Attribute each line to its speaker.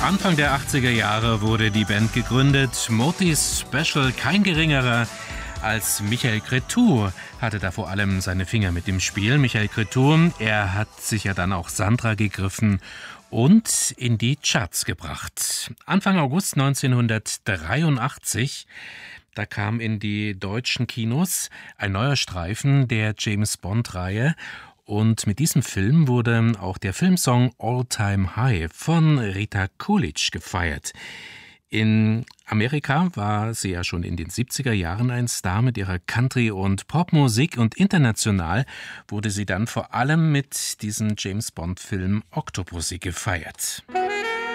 Speaker 1: Anfang der 80er Jahre wurde die Band gegründet. Motis Special, kein geringerer als Michael Cretu, hatte da vor allem seine Finger mit dem Spiel. Michael Cretu, er hat sich ja dann auch Sandra gegriffen und in die Charts gebracht. Anfang August 1983, da kam in die deutschen Kinos ein neuer Streifen der James-Bond-Reihe. Und mit diesem Film wurde auch der Filmsong All Time High von Rita Coolidge gefeiert. In Amerika war sie ja schon in den 70er Jahren ein Star mit ihrer Country- und Popmusik und international wurde sie dann vor allem mit diesem James-Bond-Film Octopussy gefeiert.